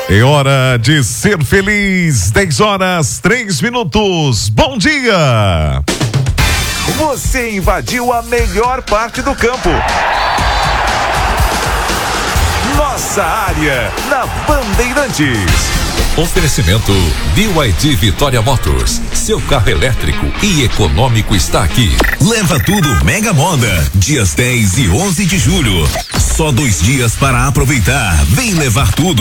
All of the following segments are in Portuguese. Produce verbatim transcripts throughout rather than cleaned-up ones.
É hora de ser feliz. dez horas, três minutos. Bom dia! Você invadiu a melhor parte do campo. Nossa área na Bandeirantes. Oferecimento B Y D Vitória Motors. Seu carro elétrico e econômico está aqui. Leva tudo Mega Moda. Dias dez e onze de julho. Só dois dias para aproveitar. Vem levar tudo.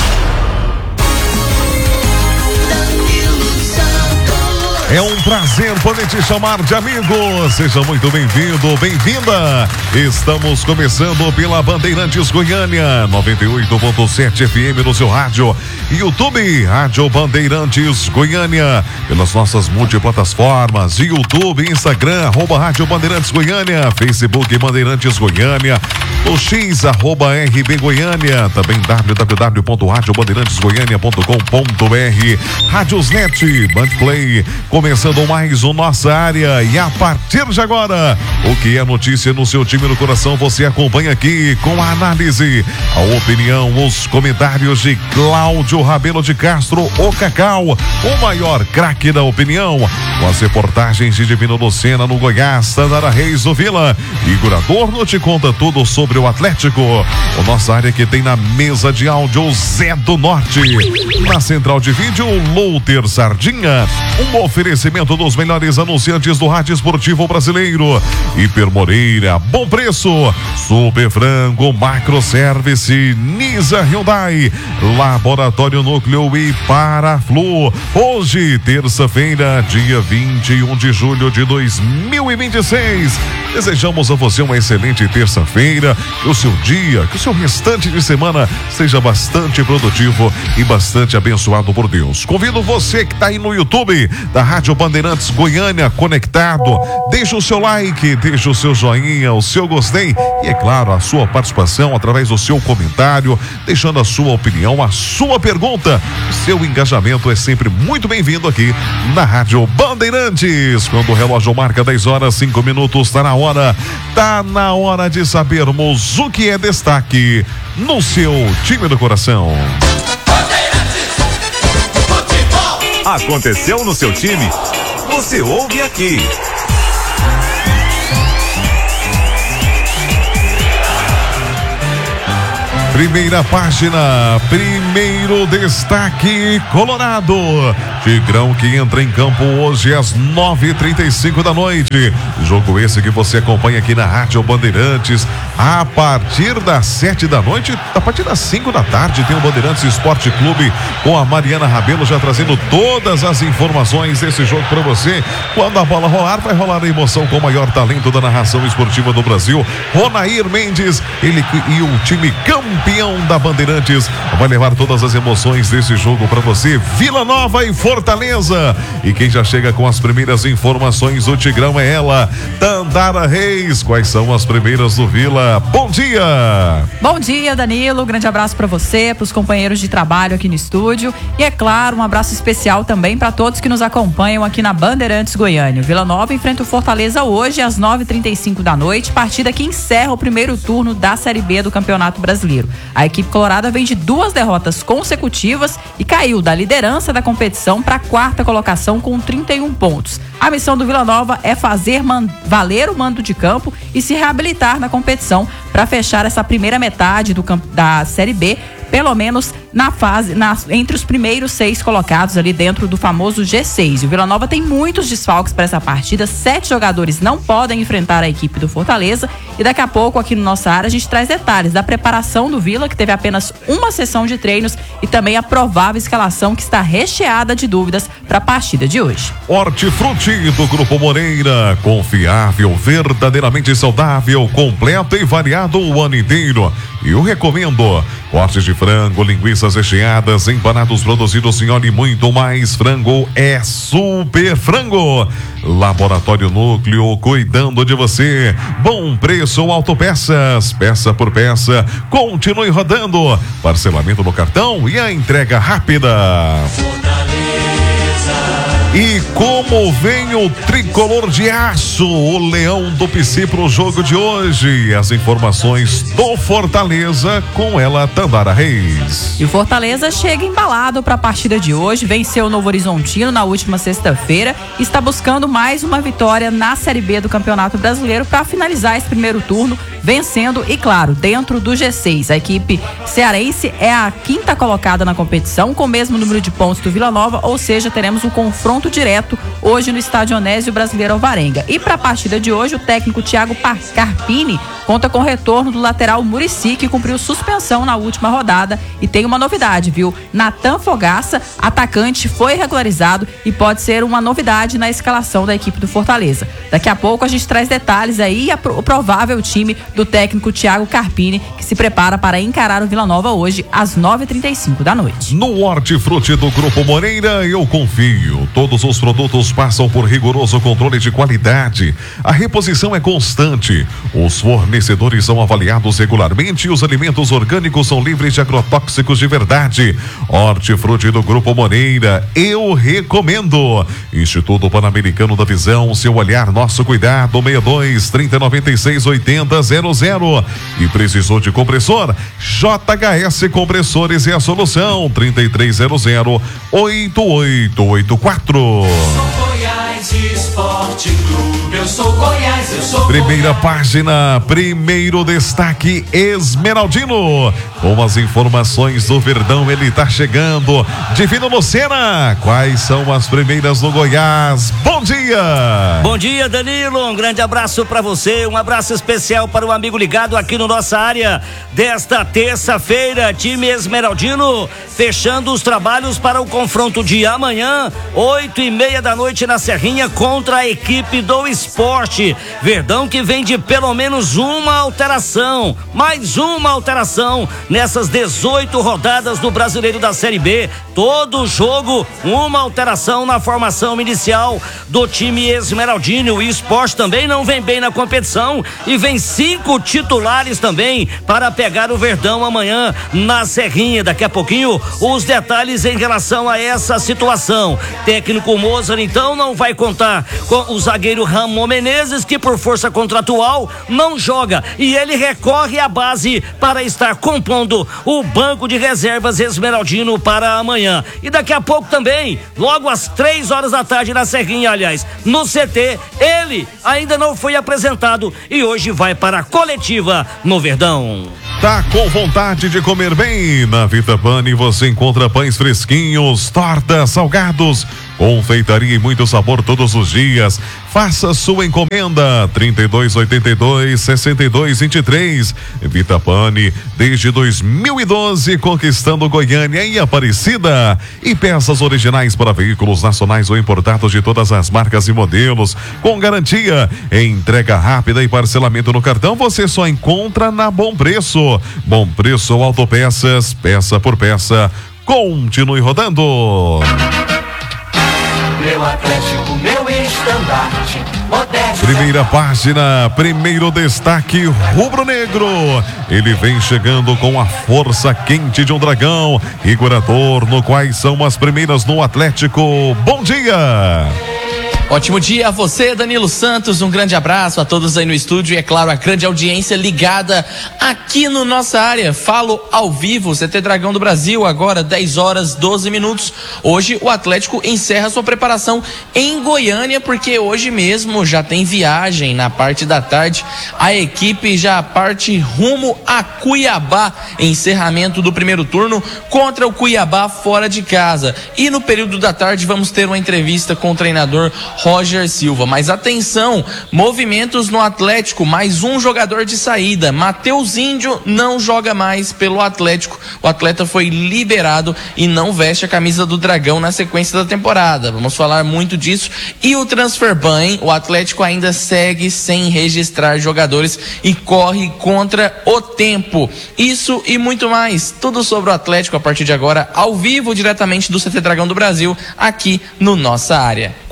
É um prazer poder te chamar de amigo. Seja muito bem-vindo, bem-vinda. Estamos começando pela Bandeirantes Goiânia, noventa e oito ponto sete F M no seu rádio. YouTube, Rádio Bandeirantes Goiânia. Pelas nossas multiplataformas, YouTube, Instagram, arroba Rádio Bandeirantes Goiânia, Facebook Bandeirantes Goiânia, o X, arroba R B Goiânia, também w w w ponto rádio bandeirantes goiânia ponto com ponto b r. Rádiosnet, Bandplay, começando mais o Nossa Área, e a partir de agora, o que é notícia no seu time no coração, você acompanha aqui com a análise, a opinião, os comentários de Cláudio Rabelo de Castro, o Cacau, o maior craque da opinião, com as reportagens de Divino Lucena no Goiás, Tandara Reis do Vila, Igor Adorno te conta tudo sobre o Atlético. O Nossa Área que tem na mesa de áudio Zé do Norte, na central de vídeo Louter Sardinha, um oferecimento dos melhores anunciantes do rádio esportivo brasileiro. Hiper Moreira, bom preço, Super Frango, Macro Service, Nisa Hyundai, Laboratório Núcleo e Paraflu. Hoje, terça-feira, dia vinte e um de julho de dois mil e vinte e seis. Desejamos a você uma excelente terça-feira, que o seu dia, que o seu restante de semana seja bastante produtivo e bastante abençoado por Deus. Convido você que está aí no YouTube da Rádio Bandeirantes Goiânia conectado, deixa o seu like, deixa o seu joinha, o seu gostei e, é claro, a sua participação através do seu comentário, deixando a sua opinião, a sua pergunta. O seu engajamento é sempre muito bem-vindo aqui na Rádio Bandeirantes. Quando o relógio marca dez horas, cinco minutos, está na hora, tá na hora de sabermos o que é destaque no seu time do coração. Aconteceu no seu time? Você ouve aqui. Primeira página, primeiro destaque colorado. Tigrão que entra em campo hoje às nove e trinta e cinco da noite. Jogo esse que você acompanha aqui na Rádio Bandeirantes a partir das sete da noite, a partir das cinco da tarde tem o Bandeirantes Esporte Clube com a Mariana Rabelo já trazendo todas as informações desse jogo para você. Quando a bola rolar, vai rolar a emoção com o maior talento da narração esportiva do Brasil, Ronair Mendes, ele e o time campeão da Bandeirantes vai levar todas as emoções desse jogo para você. Vila Nova e Fortaleza. E quem já chega com as primeiras informações do Tigrão é ela, Tandara Reis. Quais são as primeiras do Vila? Bom dia! Bom dia, Danilo. Grande abraço para você, para os companheiros de trabalho aqui no estúdio. E é claro, um abraço especial também para todos que nos acompanham aqui na Bandeirantes Goiânia. Vila Nova enfrenta o Fortaleza hoje às nove e trinta e cinco da noite, partida que encerra o primeiro turno da Série B do Campeonato Brasileiro. A equipe colorada vem de duas derrotas consecutivas e caiu da liderança da competição para a quarta colocação com trinta e um pontos. A missão do Vila Nova é fazer man- valer o mando de campo e se reabilitar na competição para fechar essa primeira metade do camp- da Série B, pelo menos na fase, na, entre os primeiros seis colocados ali dentro do famoso G seis. E o Vila Nova tem muitos desfalques para essa partida, sete jogadores não podem enfrentar a equipe do Fortaleza e daqui a pouco aqui no Nossa Área a gente traz detalhes da preparação do Vila, que teve apenas uma sessão de treinos, e também a provável escalação que está recheada de dúvidas para a partida de hoje. Hortifruti do Grupo Moreira, confiável, verdadeiramente saudável, completo e variado o ano inteiro. E eu recomendo cortes de frango, linguiças recheadas, empanados produzidos em óleo e muito mais. Frango é Super Frango. Laboratório Núcleo, cuidando de você. Bom preço, autopeças, peça por peça. Continue rodando. Parcelamento no cartão e a entrega rápida. Fortaleza. E como vem o tricolor de aço, o Leão do Pici pro jogo de hoje? As informações do Fortaleza com ela, Tandara Reis. E o Fortaleza chega embalado para a partida de hoje, venceu o Novo Horizontino na última sexta-feira e está buscando mais uma vitória na Série B do Campeonato Brasileiro para finalizar esse primeiro turno, vencendo e, claro, dentro do G seis. A equipe cearense é a quinta colocada na competição, com o mesmo número de pontos do Vila Nova, ou seja, teremos um confronto direto hoje no Estádio Onésio Brasileiro Alvarenga. E para a partida de hoje, o técnico Thiago Carpini conta com o retorno do lateral Muricy, que cumpriu suspensão na última rodada. E tem uma novidade, viu? Natan Fogaça, atacante, foi regularizado e pode ser uma novidade na escalação da equipe do Fortaleza. Daqui a pouco a gente traz detalhes aí e o provável time do técnico Thiago Carpini, que se prepara para encarar o Vila Nova hoje às nove e trinta e cinco da noite. No Hortifruti do Grupo Moreira, eu confio. Todos os produtos passam por rigoroso controle de qualidade. A reposição é constante. Os fornecedores são avaliados regularmente e os alimentos orgânicos são livres de agrotóxicos de verdade. Hortifruti do Grupo Moreira, eu recomendo. Instituto Pan-Americano da Visão, seu olhar, nosso cuidado, sessenta e dois, trinta, noventa e seis, oitenta, zero zero. E precisou de compressor? J H S Compressores é a solução. trinta e três zero zero, oito oito oito quatro. Esporte Clube, eu sou Goiás, eu sou Primeira página, primeiro destaque, Esmeraldino. Com as informações do Verdão, ele tá chegando. Divino Lucena, quais são as primeiras no Goiás? Bom dia! Bom dia, Danilo, um grande abraço para você, um abraço especial para o amigo ligado aqui no nossa área desta terça-feira. Time Esmeraldino fechando os trabalhos para o confronto de amanhã, oito e meia da noite na Serrinha, contra a equipe do Esporte. Verdão que vem de pelo menos uma alteração, mais uma alteração nessas dezoito rodadas do Brasileiro da Série B. Todo jogo, uma alteração na formação inicial do time Esmeraldino. O Esporte também não vem bem na competição e vem cinco titulares também para pegar o Verdão amanhã na Serrinha. Daqui a pouquinho, os detalhes em relação a essa situação. Técnico Mozart, então, não vai contar com o zagueiro Ramon Menezes, que por força contratual não joga, e ele recorre à base para estar compondo o banco de reservas Esmeraldino para amanhã. E daqui a pouco também, logo às três horas da tarde na Serrinha, aliás, no C T, ele ainda não foi apresentado e hoje vai para a coletiva no Verdão. Tá com vontade de comer bem? Na Vita Pane você encontra pães fresquinhos, tortas, salgados, confeitaria e muito sabor todos os dias. Faça sua encomenda trinta e dois, oitenta e dois, sessenta e dois, vinte e três. Vita Pane desde dois mil e doze, conquistando Goiânia e Aparecida. E peças originais para veículos nacionais ou importados de todas as marcas e modelos, com garantia, entrega rápida e parcelamento no cartão. Você só encontra na Bom Preço. Bom Preço Autopeças, peça por peça. Continue rodando. meu Atlético, meu estandarte, moderno. Primeira página, primeiro destaque rubro-negro. Ele vem chegando com a força quente de um dragão. Igor Adorno, quais são as primeiras no Atlético? Bom dia! Ótimo dia a você, Danilo Santos, um grande abraço a todos aí no estúdio e, é claro, a grande audiência ligada aqui no nossa área. Falo ao vivo, C T Dragão do Brasil, agora dez horas, doze minutos. Hoje o Atlético encerra sua preparação em Goiânia, porque hoje mesmo já tem viagem na parte da tarde. A equipe já parte rumo a Cuiabá, encerramento do primeiro turno contra o Cuiabá fora de casa. E no período da tarde vamos ter uma entrevista com o treinador Roger Silva. Mas atenção, movimentos no Atlético, mais um jogador de saída. Matheus Índio não joga mais pelo Atlético. O atleta foi liberado e não veste a camisa do Dragão na sequência da temporada. Vamos falar muito disso. E o transfer ban, o Atlético ainda segue sem registrar jogadores e corre contra o tempo. Isso e muito mais, tudo sobre o Atlético a partir de agora, ao vivo, diretamente do C T Dragão do Brasil, aqui no Nossa Área. Cortes de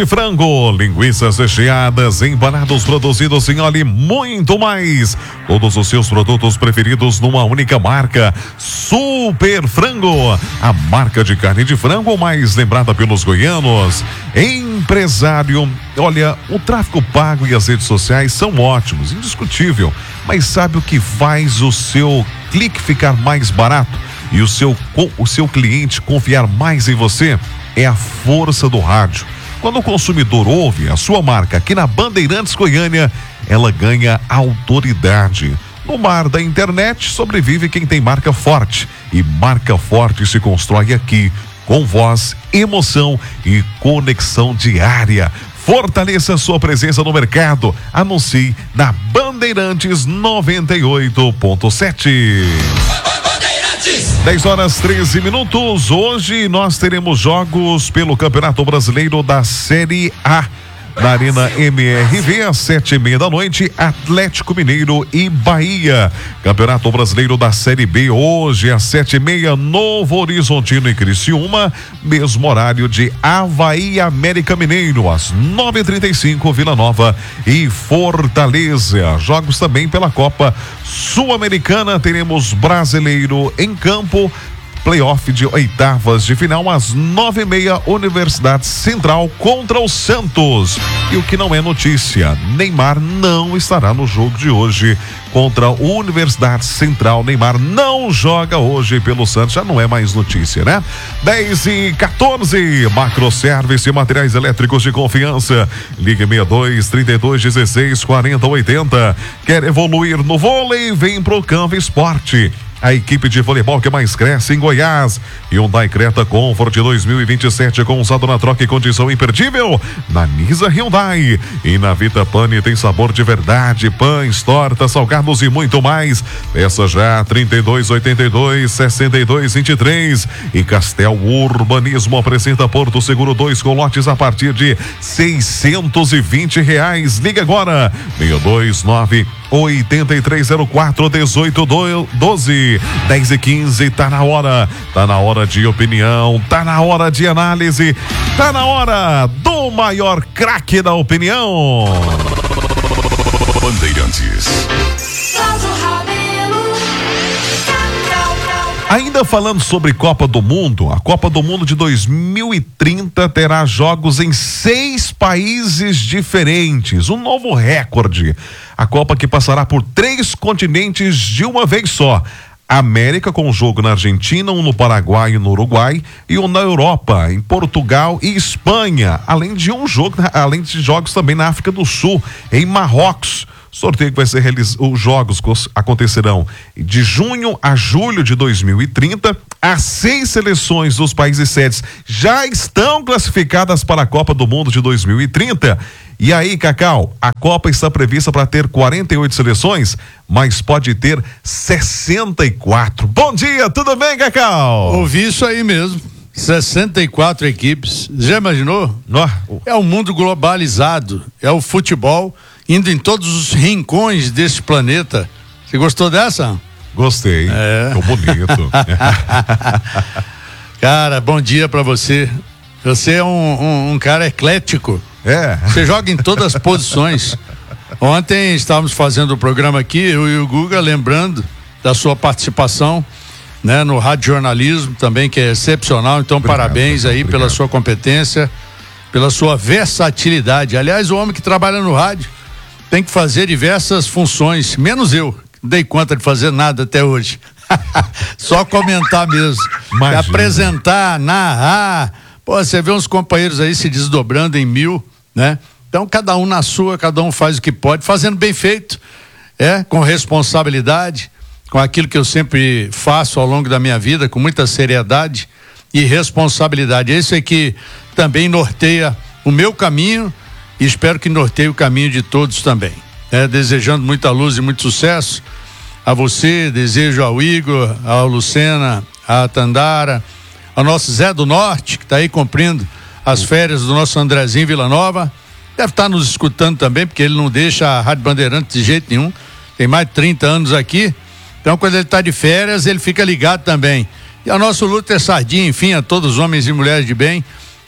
frango, linguiças recheadas, empanados produzidos em óleo e muito mais. Todos os seus produtos preferidos numa única marca, Super Frango, a marca de carne de frango mais lembrada pelos goianos. Empresário, olha, o tráfego pago e as redes sociais são ótimos, indiscutível, mas sabe o que faz o seu clique ficar mais barato e o seu, o seu cliente confiar mais em você? É a força do rádio. Quando o consumidor ouve a sua marca aqui na Bandeirantes Goiânia, ela ganha autoridade. No mar da internet, sobrevive quem tem marca forte. E marca forte se constrói aqui, com voz, emoção e conexão diária. Fortaleça sua presença no mercado. Anuncie na Bandeirantes noventa e oito ponto sete. dez horas treze minutos. Hoje nós teremos jogos pelo Campeonato Brasileiro da Série A. Na Arena M R V, às sete e meia da noite, Atlético Mineiro e Bahia. Campeonato Brasileiro da Série B, hoje às sete e meia, Novo Horizontino e Criciúma. Mesmo horário de Avaí e América Mineiro, às nove e trinta e cinco, Vila Nova e Fortaleza. Jogos também pela Copa Sul-Americana, teremos Brasileiro em campo. Playoff de oitavas de final às nove e meia, Universidade Central contra o Santos. E o que não é notícia, Neymar não estará no jogo de hoje contra a Universidade Central. Neymar não joga hoje pelo Santos, já não é mais notícia, né? dez e quatorze, Macroservice, materiais elétricos de confiança. Ligue sessenta e dois, trinta e dois, dezesseis, quarenta, oitenta. Quer evoluir no vôlei? Vem pro Campo Esporte. A equipe de voleibol que mais cresce em Goiás. Hyundai Creta Comfort dois mil e vinte e sete com usado na troca e condição imperdível na Nisa Hyundai. E na Vita Pane tem sabor de verdade, pães, tortas, salgados e muito mais. Peça já trinta e dois, oitenta e dois, sessenta e dois, vinte e três. E Castel Urbanismo apresenta Porto Seguro dois com lotes a partir de seiscentos e vinte reais. Liga agora seis dois nove, oito três zero quatro, um oito um dois. dez e quinze, tá na hora, tá na hora de opinião, tá na hora de análise, tá na hora do maior craque da opinião. Bandeirantes. Ainda falando sobre Copa do Mundo, a Copa do Mundo de dois mil e trinta terá jogos em seis países diferentes, um novo recorde. A Copa que passará por três continentes de uma vez só. América com um jogo na Argentina, um no Paraguai e no Uruguai e um na Europa, em Portugal e Espanha, além de um jogo, além de jogos também na África do Sul, em Marrocos. Sorteio que vai ser realizado, os jogos acontecerão de junho a julho de dois mil e trinta. As seis seleções dos países sedes já estão classificadas para a Copa do Mundo de dois mil e trinta. E aí, Cacau, a Copa está prevista para ter quarenta e oito seleções, mas pode ter sessenta e quatro. Bom dia, tudo bem, Cacau? Ouvi isso aí mesmo. sessenta e quatro equipes. Já imaginou? Oh. É um mundo globalizado, é o futebol indo em todos os rincões desse planeta. Você gostou dessa? Gostei. É. Ficou bonito. Cara, bom dia pra você. Você é um, um, um cara eclético. É. Você joga em todas as posições. Ontem estávamos fazendo o programa aqui, eu e o Guga, lembrando da sua participação, né, no rádio jornalismo também, que é excepcional. Então, obrigado, parabéns aí obrigado. Pela sua competência, pela sua versatilidade. Aliás, o homem que trabalha no rádio tem que fazer diversas funções, menos eu, não dei conta de fazer nada até hoje. Só comentar mesmo. Imagina. Apresentar, narrar. Pô, você vê uns companheiros aí se desdobrando em mil, né? Então, cada um na sua, cada um faz o que pode, fazendo bem feito, é, com responsabilidade, com aquilo que eu sempre faço ao longo da minha vida, com muita seriedade e responsabilidade. Esse é que também norteia o meu caminho e espero que norteie o caminho de todos também. É, desejando muita luz e muito sucesso a você, desejo ao Igor, ao Lucena, a Tandara, ao nosso Zé do Norte, que está aí cumprindo as férias do nosso Andrezinho Vila Nova. Deve estar nos escutando também, porque ele não deixa a Rádio Bandeirantes de jeito nenhum. Tem mais de trinta anos aqui. Então, quando ele está de férias, ele fica ligado também. E ao nosso Lúter Sardinha, enfim, a todos os homens e mulheres de bem,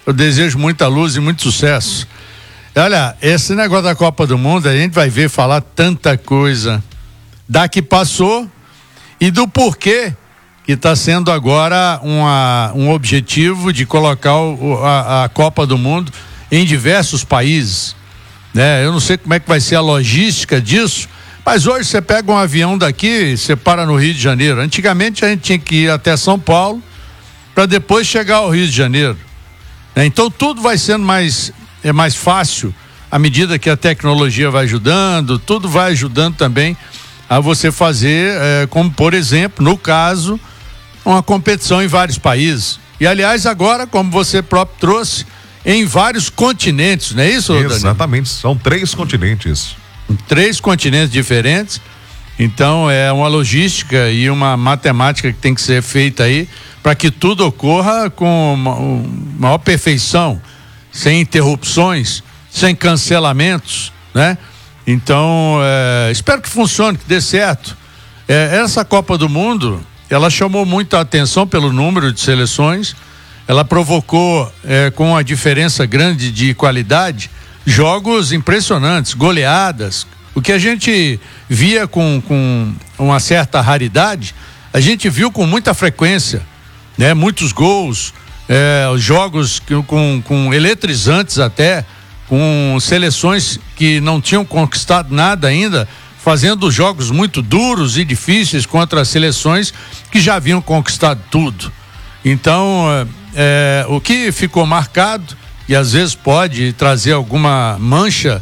eu desejo muita luz e muito sucesso. Olha, esse negócio da Copa do Mundo, a gente vai ver falar tanta coisa da que passou e do porquê que está sendo agora uma, um objetivo de colocar o, a, a Copa do Mundo em diversos países, né? Eu não sei como é que vai ser a logística disso, mas hoje você pega um avião daqui, você para no Rio de Janeiro. Antigamente a gente tinha que ir até São Paulo para depois chegar ao Rio de Janeiro, né? Então tudo vai sendo mais, é mais fácil à medida que a tecnologia vai ajudando, tudo vai ajudando também a você fazer, é, como por exemplo, no caso, uma competição em vários países. E aliás, agora, como você próprio trouxe, em vários continentes, não é isso, Danilo? Exatamente, são três continentes. Três continentes diferentes. Então é uma logística e uma matemática que tem que ser feita aí para que tudo ocorra com uma, uma maior perfeição, sem interrupções, sem cancelamentos, né? Então é, espero que funcione, que dê certo. É, essa Copa do Mundo, ela chamou muita atenção pelo número de seleções, ela provocou, é, com uma diferença grande de qualidade, jogos impressionantes, goleadas. O que a gente via com, com uma certa raridade, a gente viu com muita frequência, né? Muitos gols, é, jogos com, com eletrizantes até, com seleções que não tinham conquistado nada ainda, fazendo jogos muito duros e difíceis contra seleções que já haviam conquistado tudo. Então, é, o que ficou marcado, e às vezes pode trazer alguma mancha,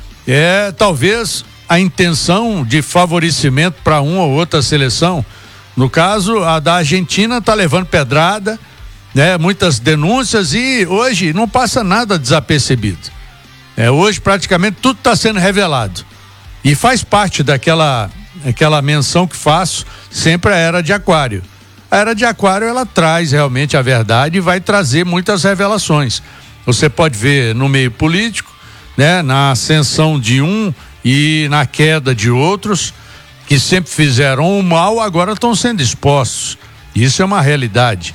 é talvez a intenção de favorecimento para uma ou outra seleção. No caso, a da Argentina está levando pedrada, né? Muitas denúncias, e hoje não passa nada desapercebido. É, hoje praticamente tudo está sendo revelado. E faz parte daquela aquela menção que faço sempre a Era de Aquário. A Era de Aquário, ela traz realmente a verdade e vai trazer muitas revelações. Você pode ver no meio político, né, na ascensão de um e na queda de outros, que sempre fizeram o mal, agora estão sendo expostos. Isso é uma realidade.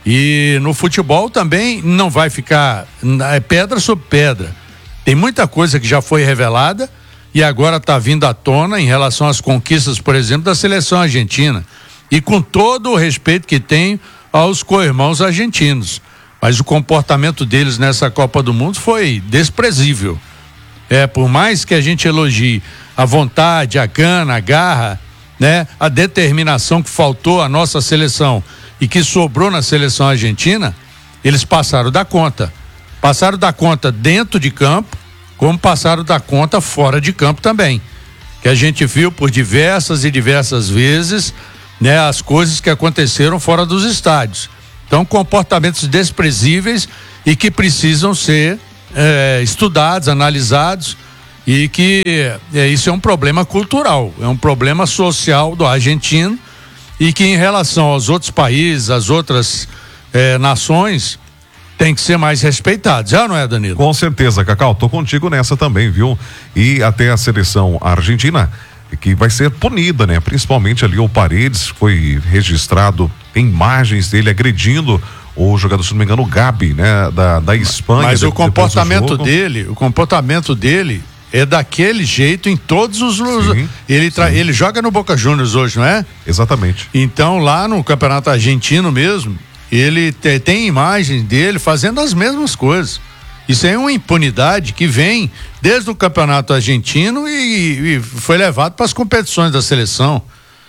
E no futebol também não vai ficar é pedra sobre pedra. Tem muita coisa que já foi revelada e agora está vindo à tona em relação às conquistas, por exemplo, da seleção argentina. E com todo o respeito que tem aos co-irmãos argentinos. Mas o comportamento deles nessa Copa do Mundo foi desprezível. É, por mais que a gente elogie a vontade, a gana, a garra, né, a determinação que faltou à nossa seleção e que sobrou na seleção argentina, eles passaram da conta. Passaram da conta dentro de campo, como passaram da conta fora de campo também. Que a gente viu por diversas e diversas vezes, né, as coisas que aconteceram fora dos estádios. Então, comportamentos desprezíveis e que precisam ser é, estudados, analisados, e que é, isso é um problema cultural, é um problema social do argentino, e que em relação aos outros países, às outras é, nações, tem que ser mais respeitado, já não é, Danilo? Com certeza, Cacau, tô contigo nessa também, viu? E até a seleção argentina, que vai ser punida, né? Principalmente ali o Paredes, foi registrado imagens dele agredindo o jogador, se não me engano, o Gabi, né? Da, da Espanha. Mas o comportamento dele, o comportamento dele é daquele jeito em todos os... Sim, ele, tra... ele joga no Boca Juniors hoje, não é? Exatamente. Então, lá no Campeonato Argentino mesmo, ele te, tem imagens dele fazendo as mesmas coisas. Isso é uma impunidade que vem desde o Campeonato Argentino e, e foi levado para as competições da seleção.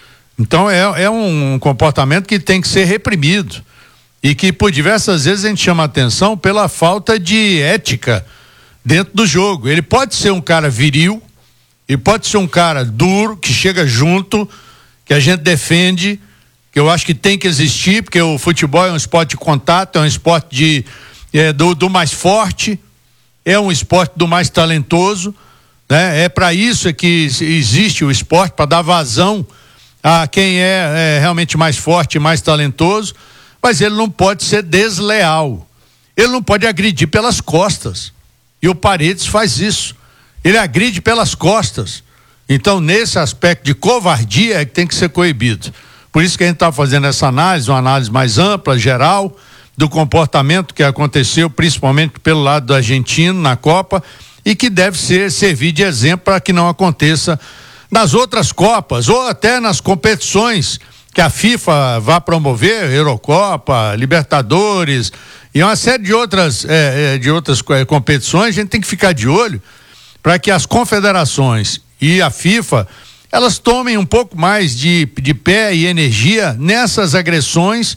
Então é, é um comportamento que tem que ser reprimido e que por diversas vezes a gente chama atenção pela falta de ética dentro do jogo. Ele pode ser um cara viril, ele pode ser um cara duro, que chega junto, que a gente defende, que eu acho que tem que existir, porque o futebol é um esporte de contato, é um esporte de, é, do, do mais forte, é um esporte do mais talentoso, né? É para isso que existe o esporte, para dar vazão a quem é, é realmente mais forte e mais talentoso, mas ele não pode ser desleal, ele não pode agredir pelas costas, e o Paredes faz isso, ele agride pelas costas. Então, nesse aspecto de covardia é que tem que ser coibido. Por isso que a gente está fazendo essa análise, uma análise mais ampla, geral, do comportamento que aconteceu, principalmente pelo lado do argentino na Copa, e que deve ser servir de exemplo para que não aconteça nas outras Copas ou até nas competições que a FIFA vai promover, Eurocopa, Libertadores e uma série de outras, é, de outras competições. A gente tem que ficar de olho para que as confederações e a FIFA elas tomem um pouco mais de, de pé e energia nessas agressões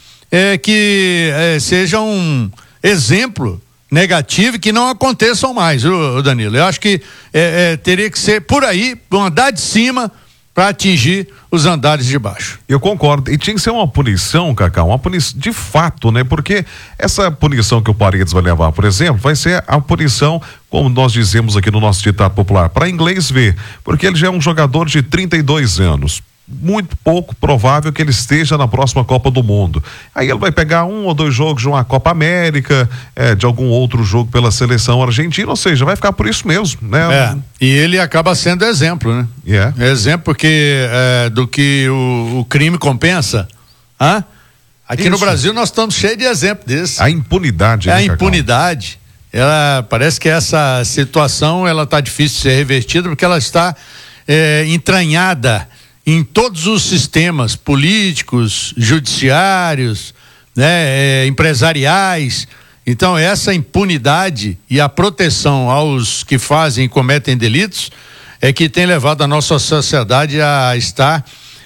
é, que é, sejam um exemplo negativo e que não aconteçam mais, o Danilo. Eu acho que é, é, teria que ser por aí, um andar de cima para atingir os andares de baixo. Eu concordo. E tinha que ser uma punição, Cacá, uma punição de fato, né? Porque essa punição que o Paredes vai levar, por exemplo, vai ser a punição, como nós dizemos aqui no nosso ditado popular, para inglês ver, porque ele já é um jogador de trinta e dois anos. Muito pouco provável que ele esteja na próxima Copa do Mundo. Aí ele vai pegar um ou dois jogos de uma Copa América, é, de algum outro jogo pela seleção argentina, ou seja, vai ficar por isso mesmo, né? É, e ele acaba sendo exemplo, né? Yeah. Exemplo porque é, do que o, o crime compensa. Hã? Aqui isso. No Brasil nós estamos cheios de exemplos desses. A impunidade. É né, a impunidade. Ela, parece que essa situação ela está difícil de ser revertida porque ela está é, entranhada em todos os sistemas políticos, judiciários, né, é, empresariais. Então essa impunidade e a proteção aos que fazem e cometem delitos é que tem levado a nossa sociedade a estar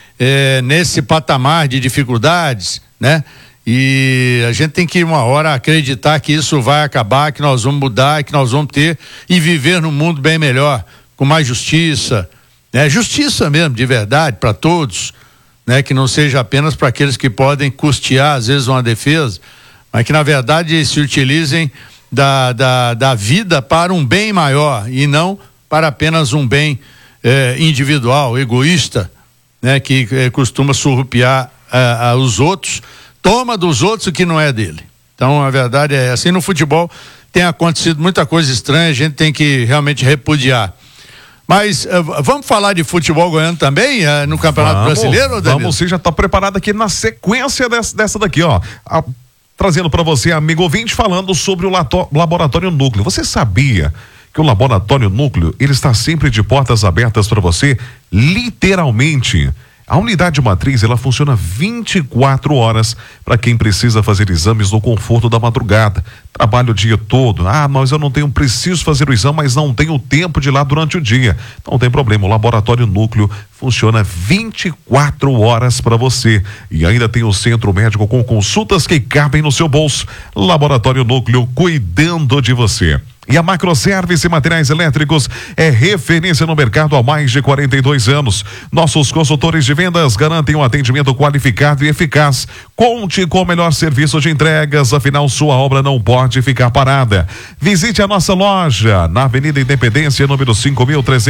é, nesse patamar de dificuldades, né? E a gente tem que uma hora acreditar que isso vai acabar, que nós vamos mudar, que nós vamos ter e viver num mundo bem melhor, com mais justiça, né? Justiça mesmo, de verdade, para todos, né? Que não seja apenas para aqueles que podem custear, às vezes, uma defesa, mas que, na verdade, se utilizem da, da, da vida para um bem maior e não para apenas um bem eh, individual, egoísta, né? Que eh, costuma surrupiar eh, eh, os outros, toma dos outros o que não é dele. Então, a verdade é assim, no futebol tem acontecido muita coisa estranha, a gente tem que realmente repudiar. Mas uh, vamos falar de futebol goiano também uh, no Campeonato vamos, Brasileiro, Danilo? Vamos, você já está preparado aqui na sequência dessa, dessa daqui, ó. A, trazendo para você, amigo ouvinte, falando sobre o lato, Laboratório Núcleo. Você sabia que o Laboratório Núcleo, ele está sempre de portas abertas para você, literalmente? A unidade matriz, ela funciona vinte e quatro horas para quem precisa fazer exames no conforto da madrugada. Trabalha o dia todo. Ah, mas eu não tenho, preciso fazer o exame, mas não tenho tempo de ir lá durante o dia. Não tem problema, o Laboratório Núcleo funciona vinte e quatro horas para você. E ainda tem o centro médico com consultas que cabem no seu bolso. Laboratório Núcleo, cuidando de você. E a Macroservice Materiais Elétricos é referência no mercado há mais de quarenta e dois anos. Nossos consultores de vendas garantem um atendimento qualificado e eficaz. Conte com o melhor serviço de entregas, afinal sua obra não pode ficar parada. Visite a nossa loja na Avenida Independência, número cinco mil trezentos.